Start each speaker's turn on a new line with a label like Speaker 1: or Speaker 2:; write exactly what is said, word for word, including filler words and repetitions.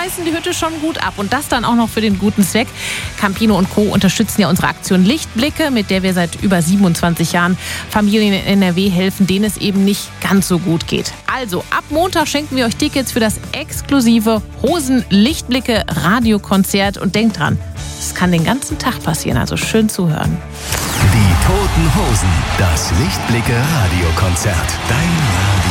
Speaker 1: reißen die Hütte schon gut ab. Und das dann auch noch für den guten Zweck. Campino und Co. unterstützen ja unsere Aktion Lichtblicke, mit der wir seit über siebenundzwanzig Jahren Familien in N R W helfen, denen es eben nicht ganz so gut geht. Also, ab Montag schenken wir euch Tickets für das exklusive Hosen-Lichtblicke-Radiokonzert. Und denkt dran, es kann den ganzen Tag passieren, also schön zuhören.
Speaker 2: Die Toten Hosen, das Lichtblicke-Radiokonzert. Dein Radio.